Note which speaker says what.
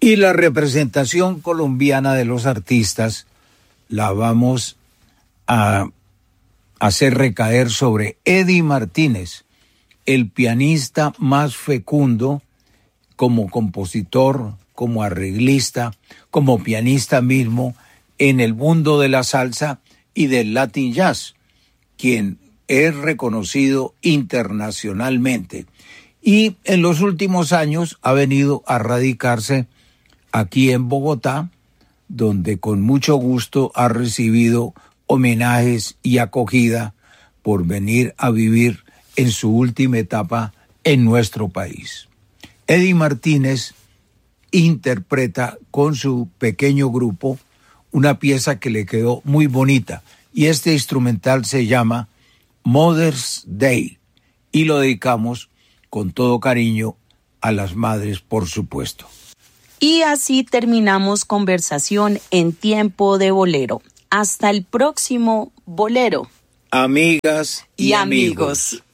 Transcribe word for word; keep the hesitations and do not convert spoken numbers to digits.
Speaker 1: Y la representación colombiana de los artistas la vamos a hacer recaer sobre Eddie Martínez, el pianista más fecundo como compositor, como arreglista, como pianista mismo en el mundo de la salsa y del Latin Jazz, quien es reconocido internacionalmente. Y en los últimos años ha venido a radicarse aquí en Bogotá, donde con mucho gusto ha recibido homenajes y acogida por venir a vivir en su última etapa en nuestro país. Eddie Martínez interpreta con su pequeño grupo una pieza que le quedó muy bonita, y este instrumental se llama Mother's Day, y lo dedicamos con todo cariño a las madres, por supuesto.
Speaker 2: Y así terminamos conversación en Tiempo de Bolero. Hasta el próximo bolero.
Speaker 1: Amigas y,
Speaker 2: y
Speaker 1: amigos.
Speaker 2: amigos.